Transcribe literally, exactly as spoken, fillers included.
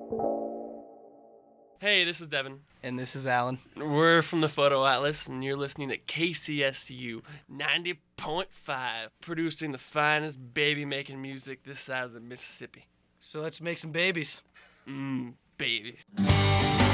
Hey, this is Devin. And this is Alan. We're from the Photo Atlas, and you're listening to K C S U ninety point five, producing the finest baby-making music this side of the Mississippi. So let's make some babies. Mmm, babies.